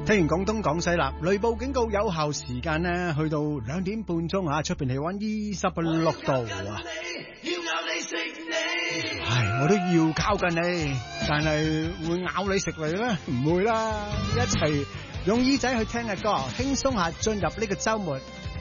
聽完廣東廣西啦，雷暴警告有效時間呢，去到2點半鐘啊，出邊氣溫26度啊！唉，我都要靠近你，但係會咬你食你咧？唔會啦，一齊用耳仔去聽下歌，輕鬆下進入呢個週末。